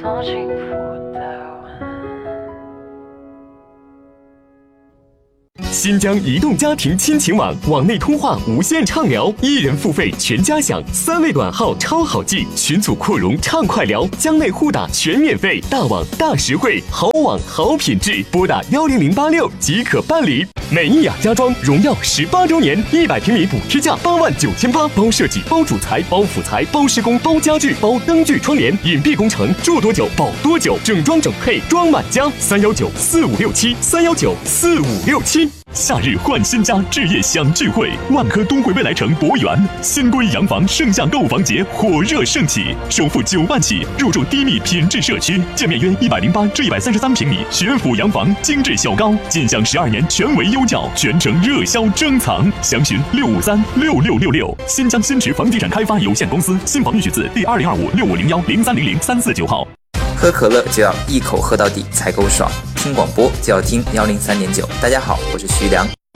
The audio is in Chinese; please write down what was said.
多幸福的新疆移动家庭亲情网网内通话无限畅聊，1人付费全家享，3位短号超好记，群组扩容畅快聊，疆内互打全免费，大网大实惠，好网好品质，拨打10086即可办理。美伊雅家装荣耀18周年，100平米补贴价89800，包设计、包主材、包辅材、包施工、包家具、包灯具窗帘，隐蔽工程，住多久保多久，整装整配装满家，3194567，3194567。夏日换新家，置业享聚会，万科东汇未来城博园新规洋房盛夏购房节火热盛起，首付9万起，入住低密品质社区，建面约108至133平米学府洋房，精致小高，尽享12年全维优教，全程热销珍藏，详询6536666。新疆新驰房地产开发有限公司，新房预取自第2025650103003495号。 喝可乐就要一口喝到底才够爽，听广播就要听103.9。大家好，我是徐良。